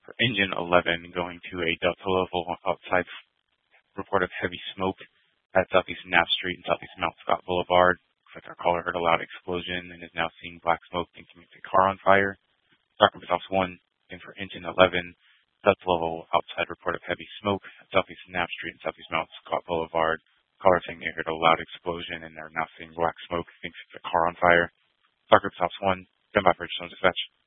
For engine 11, going to a Delta level outside, report of heavy smoke at Southeast Knapp Street and Southeast Mount Scott Boulevard. Looks like our caller heard a loud explosion and is now seeing black smoke, thinking it's a car on fire. Dark Ops 1, and for engine 11, Delta level outside, report of heavy smoke at Southeast Knapp Street and Southeast Mount Scott Boulevard. Caller saying they heard a loud explosion and they're now seeing black smoke, thinks it's a car on fire. Dark Ops 1, stand by for additional dispatch.